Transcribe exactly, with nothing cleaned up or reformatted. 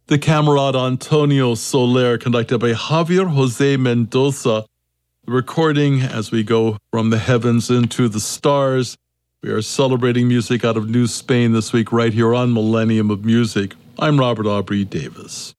The Camarada Antonio Soler, conducted by Javier Jose Mendoza. The recording as we go from the heavens into the stars. We are celebrating music out of New Spain this week right here on Millennium of Music. I'm Robert Aubrey Davis.